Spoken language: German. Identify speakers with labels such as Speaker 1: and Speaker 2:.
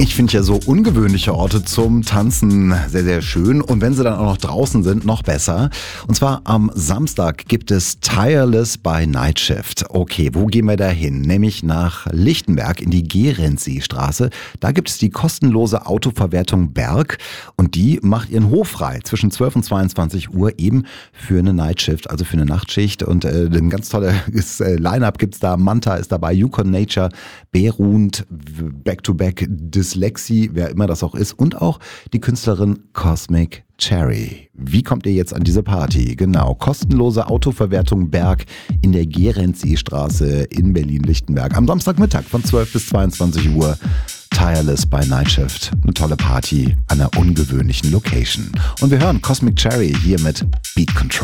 Speaker 1: Ich finde ja so ungewöhnliche Orte zum Tanzen sehr, sehr schön. Und wenn sie dann auch noch draußen sind, noch besser. Und zwar am Samstag gibt es Tireless by Night Shift. Okay, wo gehen wir da hin? Nämlich nach Lichtenberg in die Gerendsee-Straße. Da gibt es die kostenlose Autoverwertung Berg. Und die macht ihren Hof frei zwischen 12 und 22 Uhr eben für eine Night Shift, also für eine Nachtschicht. Und ein ganz tolles Line-Up gibt's da. Manta ist dabei, Yukon Nature, Berund, Back-to-Back, Dyslexie, wer immer das auch ist, und auch die Künstlerin Cosmic Cherry. Wie kommt ihr jetzt an diese Party? Genau, kostenlose Autoverwertung Berg in der Gerendsee-Straße in Berlin-Lichtenberg. Am Samstagmittag von 12 bis 22 Uhr. Tireless by Night Shift. Eine tolle Party an einer ungewöhnlichen Location. Und wir hören Cosmic Cherry hier mit Beat Control.